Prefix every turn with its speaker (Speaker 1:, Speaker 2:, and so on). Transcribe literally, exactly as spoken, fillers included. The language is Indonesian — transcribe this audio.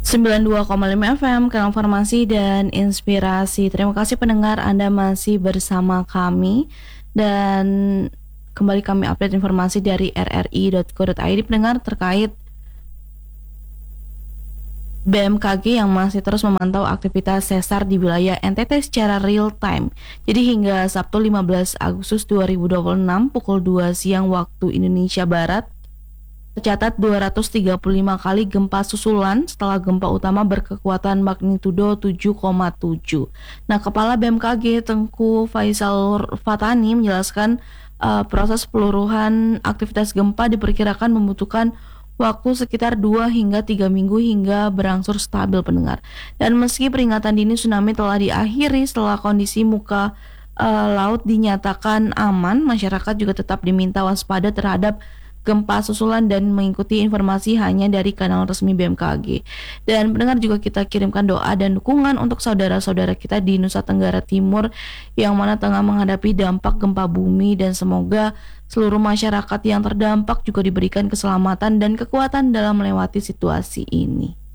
Speaker 1: sembilan puluh dua koma lima F M, Kanal Informasi dan Inspirasi. Terima kasih pendengar, Anda masih bersama kami. Dan kembali kami update informasi dari r r i dot co dot i d pendengar terkait B M K G yang masih terus memantau aktivitas sesar di wilayah N T T secara real time. Jadi hingga Sabtu lima belas Agustus dua ribu dua puluh enam pukul dua siang waktu Indonesia Barat, tercatat dua ratus tiga puluh lima kali gempa susulan setelah gempa utama berkekuatan magnitudo tujuh koma tujuh. Nah, Kepala B M K G Tengku Faisal Fatani menjelaskan uh, proses peluruhan aktivitas gempa diperkirakan membutuhkan waktu sekitar dua hingga tiga minggu hingga berangsur stabil pendengar. Dan meski peringatan dini tsunami telah diakhiri setelah kondisi muka uh, laut dinyatakan aman, masyarakat juga tetap diminta waspada terhadap gempa susulan dan mengikuti informasi hanya dari kanal resmi B M K G. Dan pendengar juga kita kirimkan doa dan dukungan untuk saudara-saudara kita di Nusa Tenggara Timur yang mana tengah menghadapi dampak gempa bumi, dan semoga seluruh masyarakat yang terdampak juga diberikan keselamatan dan kekuatan dalam melewati situasi ini.